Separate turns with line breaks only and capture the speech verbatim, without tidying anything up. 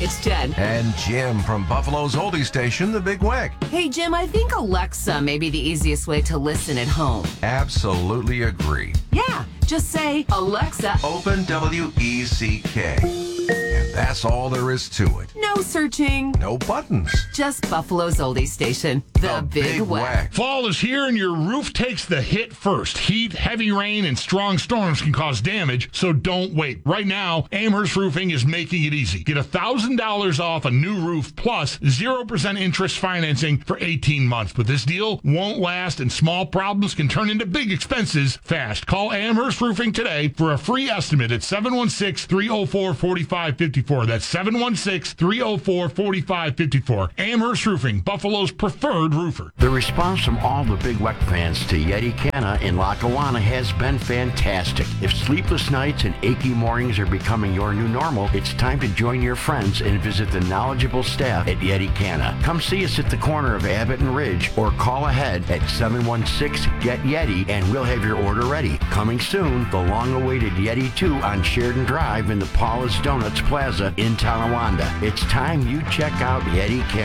it's Jen.
And Jim from Buffalo's oldie station, The Big Weck.
Hey, Jim, I think Alexa may be the easiest way to listen at home.
Absolutely agree.
Yeah, just say, Alexa,
Open W E C K. And that's all there is to it.
no searching,
No buttons.
just Buffalo's oldie station, The, Big, Weck.
Fall is here and your roof takes the hit first. Heat, heavy rain, and strong storms can cause damage, so don't wait. Right now, Amherst Roofing is making it easy. Get one thousand dollars off a new roof plus zero percent interest financing for eighteen months. But this deal won't last and small problems can turn into big expenses fast. Call Amherst Roofing today for a free estimate at seven one six, three oh four, four five five four. That's seven one six, three oh four, four five five four. Amherst Roofing, Buffalo's preferred roofer.
The response from all the Big Weck fans to Yeti Canna in Lackawanna has been fantastic. If sleepless nights and achy mornings are becoming your new normal, it's time to join your friends and visit the knowledgeable staff at Yeti Canna. Come see us at the corner of Abbott and Ridge or call ahead at seven one six, G E T YETI and we'll have your order ready. Coming soon, the long-awaited Yeti two on Sheridan Drive in the Paula's Donuts Plaza in Tonawanda. It's time you check out Yeti Canna.